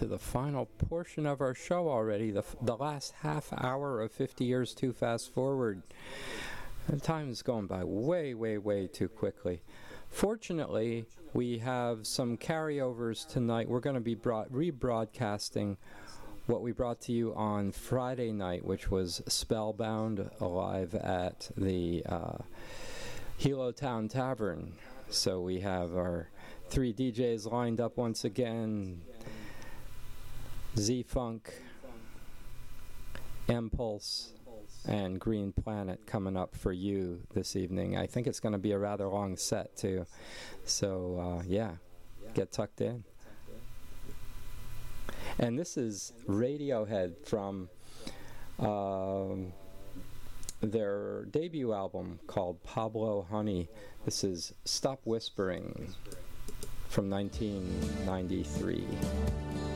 to the final portion of our show already, the last half hour of 50 Years Too Fast Forward. The time is going by way, way, way too quickly. Fortunately, we have some carryovers tonight. We're going to be rebroadcasting what we brought to you on Friday night, which was Spellbound live at the Hilo Town Tavern. So we have our 3 DJs lined up once again. Z-Funk, Impulse, and Green Planet coming up for you this evening. I think it's going to be a rather long set too. So yeah, get tucked in. And this is Radiohead from their debut album called Pablo Honey. This is Stop Whispering from 1993.